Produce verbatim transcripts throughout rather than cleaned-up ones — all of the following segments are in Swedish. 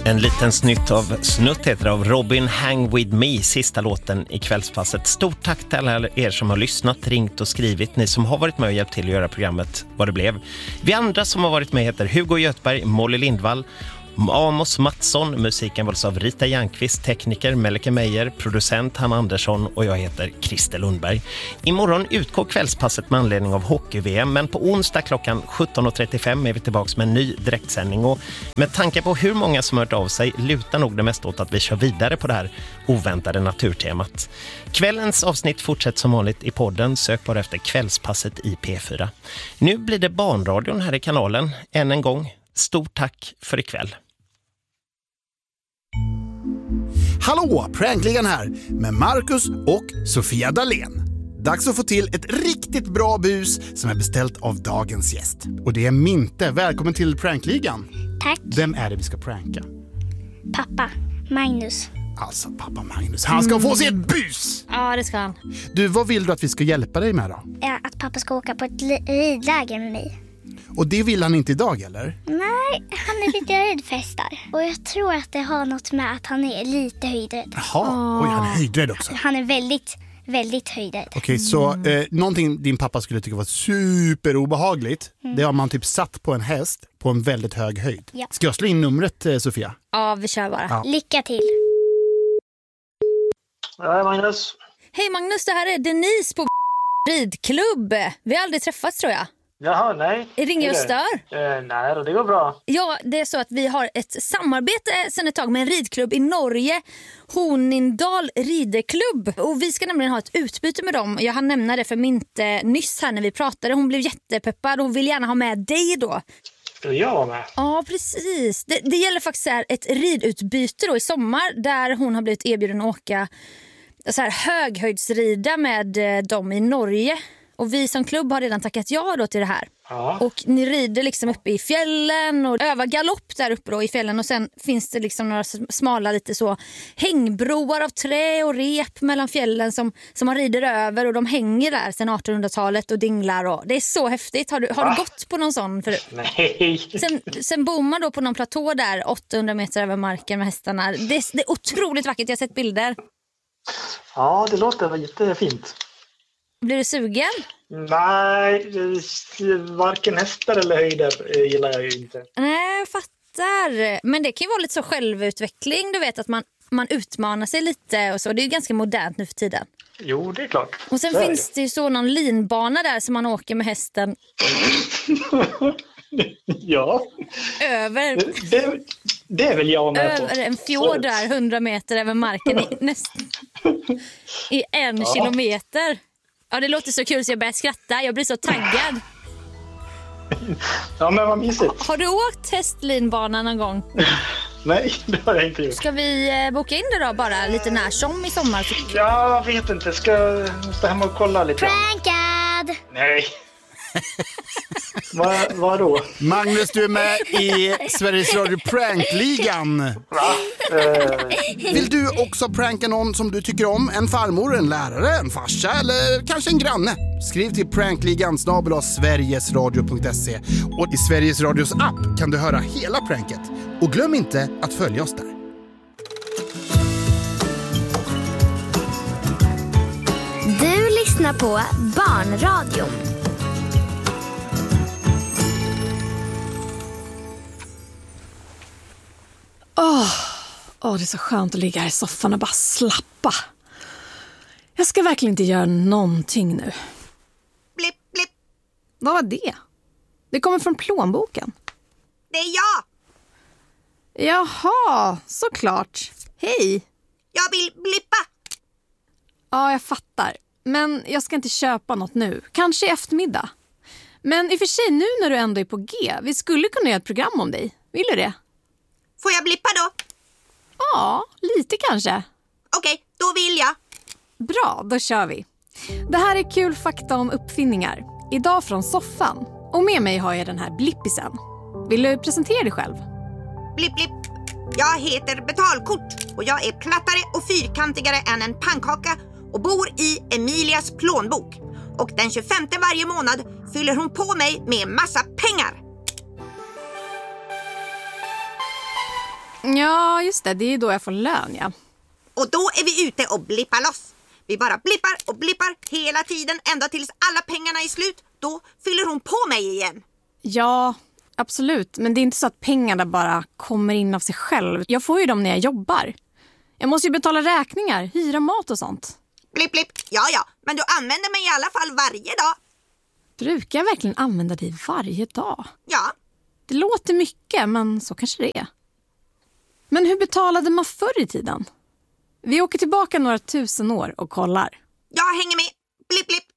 En liten snutt av snutt heter av Robin Hang With Me, sista låten i kvällspasset. Stort tack till alla er som har lyssnat, ringt och skrivit. Ni som har varit med och hjälpt till att göra programmet vad det blev. Vi andra som har varit med heter Hugo Göthberg, Molly Lindvall, Amos Mattsson, musiken vals av Rita Jankvist, tekniker Melke Meijer, producent Hanna Andersson och jag heter Christer Lundberg. Imorgon utgår kvällspasset med anledning av hockey-V M, men på onsdag klockan sjutton och trettiofem är vi tillbaka med en ny direktsändning, och med tanke på hur många som hört av sig lutar nog det mest åt att vi kör vidare på det här oväntade naturtemat. Kvällens avsnitt fortsätter som vanligt i podden, sök bara efter kvällspasset i P fyra. Nu blir det barnradion här i kanalen, än en gång. Stort tack för ikväll. Hallå, Prankligan här med Marcus och Sofia Dalén. Dags att få till ett riktigt bra bus som är beställt av dagens gäst. Och det är Minte. Välkommen till Prankligan. Tack. Vem är det vi ska pranka? Pappa, Magnus. Alltså pappa Magnus, han ska få sig ett bus! Ja, det ska han. Du, vad vill du att vi ska hjälpa dig med då? Ja, att pappa ska åka på ett ridläger med mig. Och det vill han inte idag, eller? Nej, han är lite räddfästar. Och jag tror att det har något med att han är lite höjdrädd. Jaha, oh. Oj, han är höjdrädd också. Han är väldigt, väldigt höjdrädd. Okej, okay, så eh, någonting din pappa skulle tycka var superobehagligt, mm. det har man typ satt på en häst på en väldigt hög höjd. Ja. Ska jag slå in numret, eh, Sofia? Ja, vi kör bara. Ja. Lycka till. Hej Magnus. Hej Magnus, det här är Denise på ridklubb. Vi har aldrig träffats, tror jag. Jaha, nej. Ringer och stör? Eh, nej, det går bra. Ja, det är så att vi har ett samarbete sedan ett tag med en ridklubb i Norge. Hornindal rideklubb. Och vi ska nämligen ha ett utbyte med dem. Jag hann nämna det för Minte nyss här när vi pratade. Hon blev jättepeppad och hon vill gärna ha med dig då. Ska jag vara med? Ja, precis. Det, det gäller faktiskt här ett ridutbyte då i sommar där hon har blivit erbjuden att åka så här höghöjdsrida med dem i Norge. Och vi som klubb har redan tackat ja då till det här. Ja. Och ni rider liksom uppe i fjällen och övar galopp där uppe då i fjällen. Och sen finns det liksom några smala lite så hängbroar av trä och rep mellan fjällen som, som man rider över. Och de hänger där sedan artonhundratalet och dinglar. Och det är så häftigt. Har du, har du gått på någon sån förut? Nej. Sen, sen bor man då på någon platå där åttahundra meter över marken med hästarna. Det, det är otroligt vackert, jag har sett bilder. Ja, det låter jättefint. Blir du sugen? Nej, varken hästar eller höjder gillar jag ju inte. Nej, jag fattar. Men det kan ju vara lite så självutveckling. Du vet att man, man utmanar sig lite och så. Det är ju ganska modernt nu för tiden. Jo, det är klart. Och sen det finns det ju så någon linbana där som man åker med hästen. Ja. Över... Det, det är väl jag med över på. en fjord där, hundra meter över marken i, näst, i en ja. kilometer. Ja, det låter så kul så jag börjar skratta. Jag blir så taggad. Ja, men vad mysigt. Har du åkt hästlinbanan någon gång? Nej, det har jag inte gjort. Ska vi eh, boka in det då bara lite när som i sommar? Så... Ja, jag vet inte. Ska måste hem och kolla lite. Prankad! Nej. Vad, vad då? Magnus, du är med i Sveriges Radio Prankligan. Va? Uh... Vill du också pranka någon som du tycker om? En farmor, en lärare, en farsa eller kanske en granne? Skriv till prankligan snabel-a sverigesradio punkt se. Och i Sveriges Radios app kan du höra hela pranket. Och glöm inte att följa oss där. Du lyssnar på Barnradion. Åh, oh, oh, det är så skönt att ligga här i soffan och bara slappa. Jag ska verkligen inte göra någonting nu. Blipp, blipp. Vad var det? Det kommer från plånboken. Det är jag! Jaha, såklart. Hej. Jag vill blippa. Ja, jag fattar. Men jag ska inte köpa något nu. Kanske i eftermiddag. Men i och för sig nu när du ändå är på G. Vi skulle kunna göra ett program om dig. Vill du det? Får jag blippa då? Ja, lite kanske. Okej, då vill jag. Bra, då kör vi. Det här är kul fakta om uppfinningar. Idag från soffan. Och med mig har jag den här blippisen. Vill du presentera dig själv? Blipp, blipp. Jag heter Betalkort och jag är plattare och fyrkantigare än en pannkaka och bor i Emilias plånbok. Och den tjugofemte varje månad fyller hon på mig med massa pengar. Ja, just det. Det är då jag får lön, ja. Och då är vi ute och blippar loss. Vi bara blippar och blippar hela tiden ända tills alla pengarna är slut. Då fyller hon på mig igen. Ja, absolut. Men det är inte så att pengarna bara kommer in av sig själv. Jag får ju dem när jag jobbar. Jag måste ju betala räkningar, hyra mat och sånt. Blipp, blipp. Ja, ja. Men du använder mig i alla fall varje dag. Brukar jag verkligen använda dig varje dag? Ja. Det låter mycket, men så kanske det är. Men hur betalade man förr i tiden? Vi åker tillbaka några tusen år och kollar. Jag hänger med. Blipp, blipp.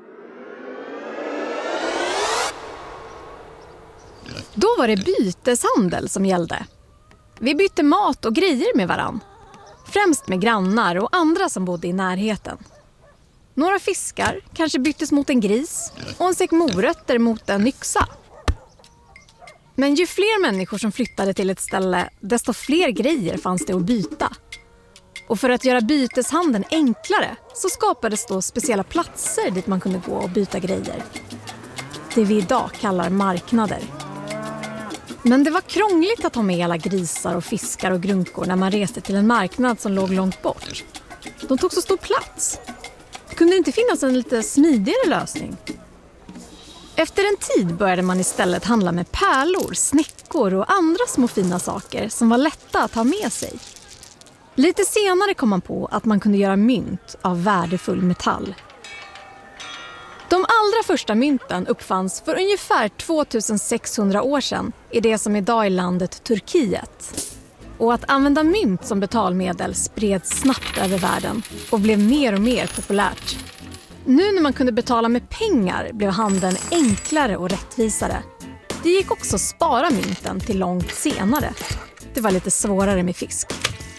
Då var det byteshandel som gällde. Vi bytte mat och grejer med varann. Främst med grannar och andra som bodde i närheten. Några fiskar kanske byttes mot en gris och en säck morötter mot en yxa. Men ju fler människor som flyttade till ett ställe, desto fler grejer fanns det att byta. Och för att göra byteshandeln enklare så skapades då speciella platser dit man kunde gå och byta grejer. Det vi idag kallar marknader. Men det var krångligt att ha med alla grisar och fiskar och grunkor när man reste till en marknad som låg långt bort. De tog så stor plats. Kunde det inte finnas en lite smidigare lösning? Efter en tid började man istället handla med pärlor, snäckor och andra små fina saker som var lätta att ha med sig. Lite senare kom man på att man kunde göra mynt av värdefull metall. De allra första mynten uppfanns för ungefär tvåtusensexhundra år sedan i det som idag är landet Turkiet. Och att använda mynt som betalmedel spreds snabbt över världen och blev mer och mer populärt. Nu när man kunde betala med pengar blev handeln enklare och rättvisare. Det gick också att spara mynten till långt senare. Det var lite svårare med fisk.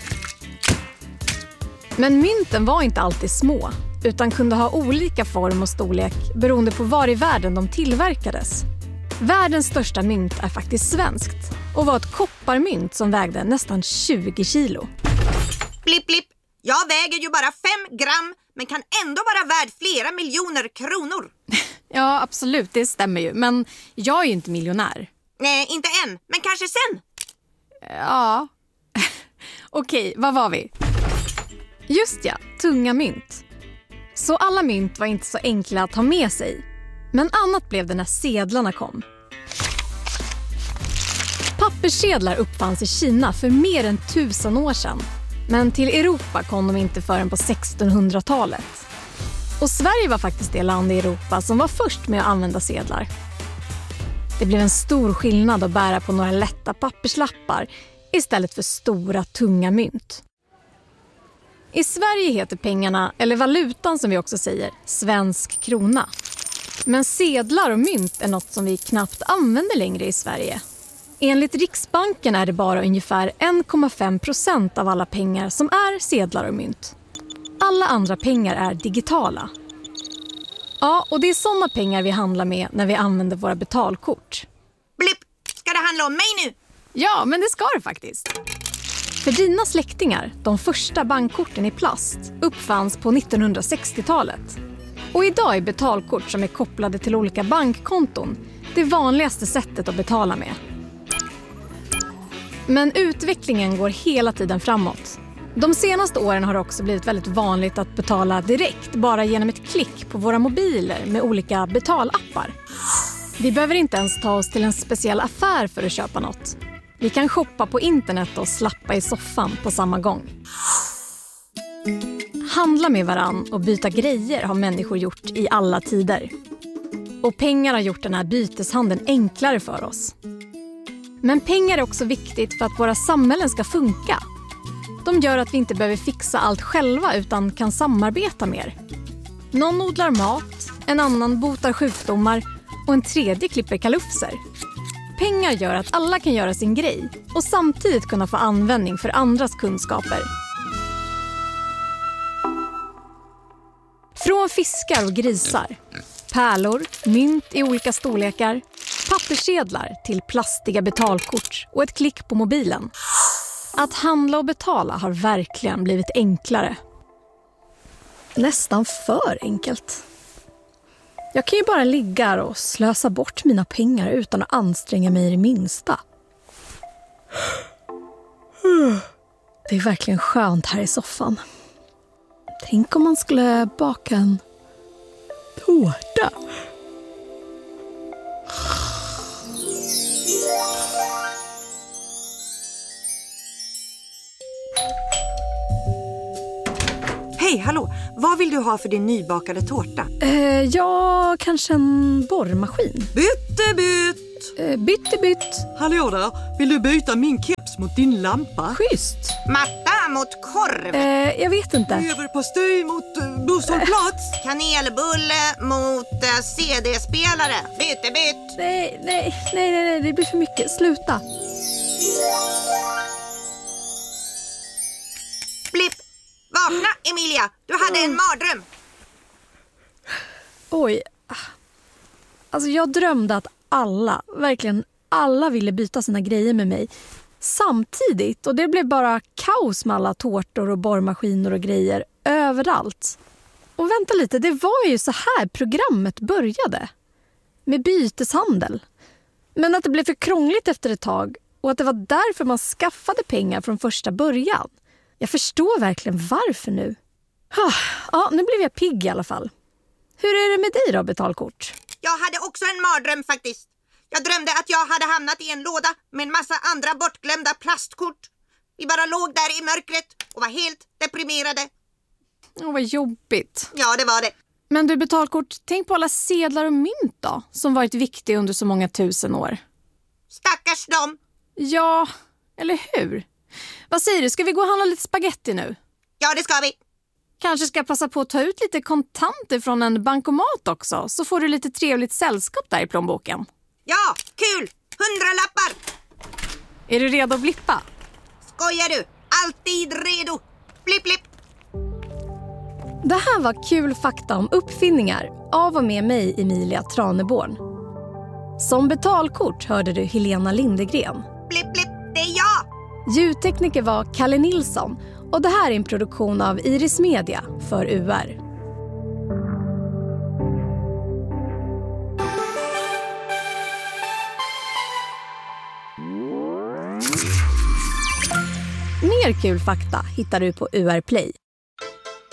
Men mynten var inte alltid små, utan kunde ha olika form och storlek beroende på var i världen de tillverkades. Världens största mynt är faktiskt svenskt och var ett kopparmynt som vägde nästan tjugo kilo. Blipp, blipp. Jag väger ju bara fem gram men kan ändå vara värd flera miljoner kronor. Ja, absolut, det stämmer ju. Men jag är ju inte miljonär. Nej, inte än, men kanske sen. Ja. Okej, vad var vi? Just ja, tunga mynt. Så alla mynt var inte så enkla att ha med sig. Men annat blev det när sedlarna kom. Papperssedlar uppfanns i Kina för mer än tusen år sedan. Men till Europa kom de inte förrän på sextonhundratalet. Och Sverige var faktiskt det land i Europa som var först med att använda sedlar. Det blev en stor skillnad att bära på några lätta papperslappar istället för stora, tunga mynt. I Sverige heter pengarna, eller valutan som vi också säger, svensk krona. Men sedlar och mynt är något som vi knappt använder längre i Sverige. Enligt Riksbanken är det bara ungefär en komma fem procent av alla pengar som är sedlar och mynt. Alla andra pengar är digitala. Ja, och det är sådana pengar vi handlar med när vi använder våra betalkort. Blipp, ska det handla om mig nu? Ja, men det ska det faktiskt. För dina släktingar, de första bankkorten i plast, uppfanns på nittonhundrasextiotalet. Och idag är betalkort som är kopplade till olika bankkonton det vanligaste sättet att betala med. Men utvecklingen går hela tiden framåt. De senaste åren har det också blivit väldigt vanligt att betala direkt bara genom ett klick på våra mobiler med olika betalappar. Vi behöver inte ens ta oss till en speciell affär för att köpa något. Vi kan shoppa på internet och slappa i soffan på samma gång. Handla med varann och byta grejer har människor gjort i alla tider. Och pengar har gjort den här byteshandeln enklare för oss. Men pengar är också viktigt för att våra samhällen ska funka. De gör att vi inte behöver fixa allt själva utan kan samarbeta mer. Någon odlar mat, en annan botar sjukdomar och en tredje klipper kalufser. Pengar gör att alla kan göra sin grej och samtidigt kunna få användning för andras kunskaper. Från fiskar och grisar, pärlor, mynt i olika storlekar, pappersedlar till plastiga betalkort och ett klick på mobilen. Att handla och betala har verkligen blivit enklare. Nästan för enkelt. Jag kan ju bara ligga och slösa bort mina pengar utan att anstränga mig i det minsta. Det är verkligen skönt här i soffan. Tänk om man skulle baka en tårta. Hej, hallå. Vad vill du ha för din nybakade tårta? Eh, ja, kanske en borrmaskin. Bytte bytt! Eh, bytte bytt. Hallå där, vill du byta min keps mot din lampa? Schysst. Matta mot korv. Eh, jag vet inte. Leverpastej mot uh, busshållplats. Kanelbulle mot uh, C D-spelare. Bytte bytt. Nej, nej, nej, nej, nej, det blir för mycket. Sluta. Blipp. Vakna, Emilia. Du hade en mardröm. Oj. Alltså jag drömde att alla, verkligen alla ville byta sina grejer med mig samtidigt. Och det blev bara kaos med alla tårtor och borrmaskiner och grejer överallt. Och vänta lite, det var ju så här programmet började. Med byteshandel. Men att det blev för krångligt efter ett tag och att det var därför man skaffade pengar från första början. Jag förstår verkligen varför nu. Ja, nu blev jag pigg i alla fall. Hur är det med dig då, betalkort? Jag hade också en mardröm faktiskt. Jag drömde att jag hade hamnat i en låda med en massa andra bortglömda plastkort. Vi bara låg där i mörkret och var helt deprimerade. Åh, vad jobbigt. Ja, det var det. Men du, betalkort, tänk på alla sedlar och mynt då, som varit viktiga under så många tusen år. Stackars dem. Ja, eller hur? Vad säger du, ska vi gå och handla lite spaghetti nu? Ja, det ska vi. Kanske ska passa på att ta ut lite kontanter från en bankomat också, så får du lite trevligt sällskap där i plånboken. Ja, kul! Hundralappar! Är du redo att blippa? Skojar du? Alltid redo! Blipp, blipp! Det här var kul fakta om uppfinningar av och med mig, Emilia Traneborn. Som betalkort hörde du Helena Lindegren. Blipp, blipp, det är jag! Ljudtekniker var Kalle Nilsson och det här är en produktion av Iris Media för U R. Mer kul fakta hittar du på U R Play.